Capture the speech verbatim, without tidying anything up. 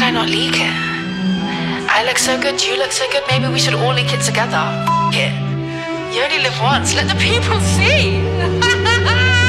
Why not leak it? I look so good, you look so good, maybe we should all leak it together. F it. You only live once, let the people see.